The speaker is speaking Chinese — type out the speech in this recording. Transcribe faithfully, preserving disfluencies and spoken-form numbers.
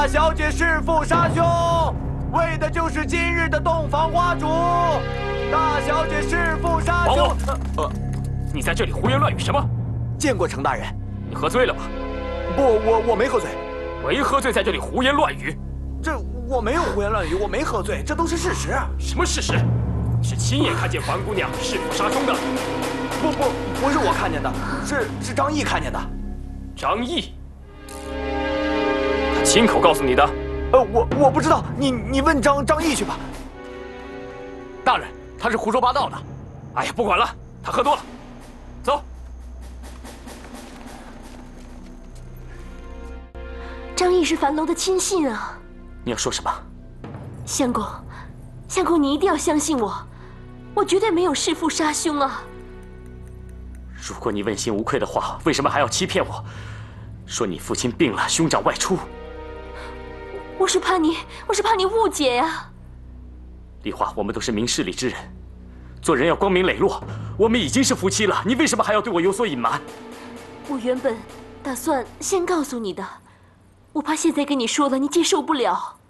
大小姐弑父杀兄，为的就是今日的洞房花烛。大小姐弑父杀兄。 呃呃，你在这里胡言乱语什么？ 见过程大人。 你喝醉了吧？ 不，我我没喝醉。 没喝醉，在这里胡言乱语。 这我没有胡言乱语，我没喝醉，这都是事实。 什么事实？你是亲眼看见樊姑娘弑父杀兄的？ 不不，不是我看见的，是是张毅看见的。 张毅？他亲口告诉你的？ 呃，我我不知道，你你问张张毅去吧。 大人，他是胡说八道的。哎呀，不管了，他喝多了，走。 张毅是樊楼的亲信啊！ 你要说什么？ 相公，相公，你一定要相信我，我绝对没有弑父杀兄啊！ 如果你问心无愧的话，为什么还要欺骗我，说你父亲病了，兄长外出？ 我是怕你，我是怕你误解呀。 丽华，我们都是明事理之人，做人要光明磊落。我们已经是夫妻了，你为什么还要对我有所隐瞒？ 我原本打算先告诉你的。我怕现在跟你说了，你接受不了。